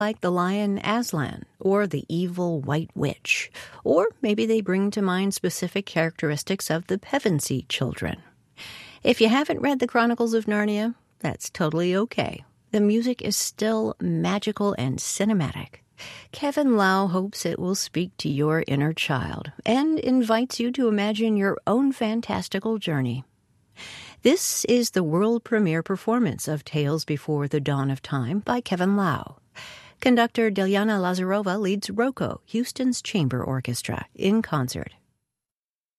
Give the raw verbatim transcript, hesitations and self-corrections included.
like the lion Aslan or the evil White Witch, or maybe they bring to mind specific characteristics of the Pevensey children. If you haven't read the Chronicles of Narnia, that's totally okay. The music is still magical and cinematic. Kevin Lau hopes it will speak to your inner child and invites you to imagine your own fantastical journey. This is the world premiere performance of Tales Before the Dawn of Time by Kevin Lau. Conductor Delyana Lazarova leads Roko, Houston's Chamber Orchestra, in concert.